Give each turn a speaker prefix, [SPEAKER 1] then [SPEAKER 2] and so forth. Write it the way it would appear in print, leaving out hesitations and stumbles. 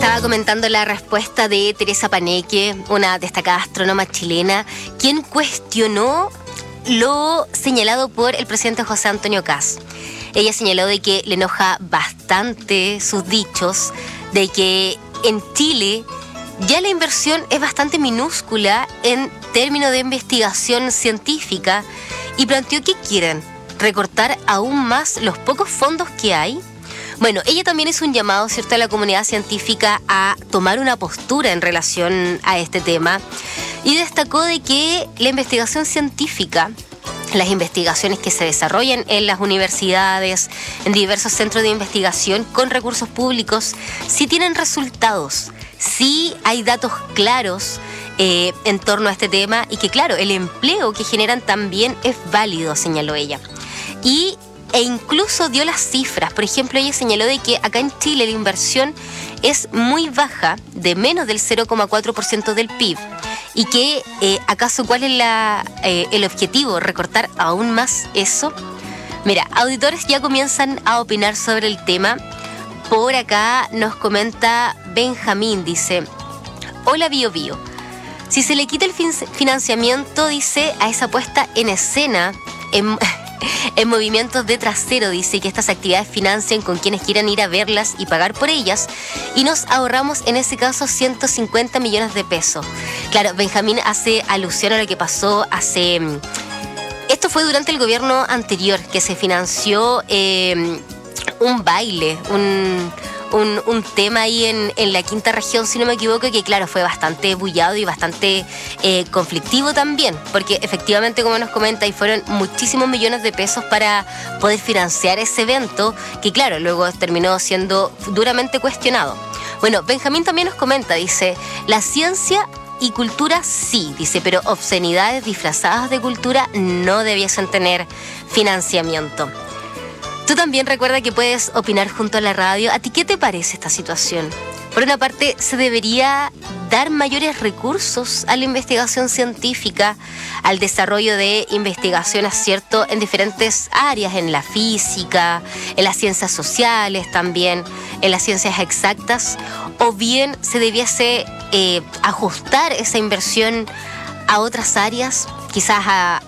[SPEAKER 1] estaba comentando la respuesta de Teresa Paneque, una destacada astrónoma chilena, quien cuestionó lo señalado por el presidente José Antonio Kast. Ella señaló de que le enoja bastante sus dichos, de que en Chile ya la inversión es bastante minúscula en términos de investigación científica y planteó que quieren recortar aún más los pocos fondos que hay. Bueno, ella también hizo un llamado, ¿cierto?, a la comunidad científica a tomar una postura en relación a este tema y destacó de que la investigación científica, las investigaciones que se desarrollan en las universidades, en diversos centros de investigación con recursos públicos, sí tienen resultados, sí hay datos claros en torno a este tema y que, claro, el empleo que generan también es válido, señaló ella. E incluso dio las cifras. Por ejemplo, ella señaló de que acá en Chile la inversión es muy baja, de menos del 0,4% del PIB. Y que, ¿acaso cuál es el objetivo? ¿Recortar aún más eso? Mira, auditores ya comienzan a opinar sobre el tema. Por acá nos comenta Benjamín, dice: hola Bio Bio. Si se le quita el financiamiento, dice, a esa puesta en escena, en movimientos de trasero, dice, que estas actividades financien con quienes quieran ir a verlas y pagar por ellas, y nos ahorramos en ese caso 150 millones de pesos. Claro, Benjamín hace alusión a lo que pasó esto fue durante el gobierno anterior, que se financió un baile, un tema ahí en la quinta región, si no me equivoco, que claro, fue bastante bullado y bastante conflictivo también, porque efectivamente, como nos comenta, y fueron muchísimos millones de pesos para poder financiar ese evento, que claro, luego terminó siendo duramente cuestionado. Bueno, Benjamín también nos comenta, dice, la ciencia y cultura sí, dice, pero obscenidades disfrazadas de cultura no debiesen tener financiamiento. Tú también recuerda que puedes opinar junto a la radio. ¿A ti qué te parece esta situación? Por una parte, ¿se debería dar mayores recursos a la investigación científica, al desarrollo de investigaciones, ¿cierto?, en diferentes áreas, en la física, en las ciencias sociales también, en las ciencias exactas? ¿O bien se debiese ajustar esa inversión a otras áreas, quizás a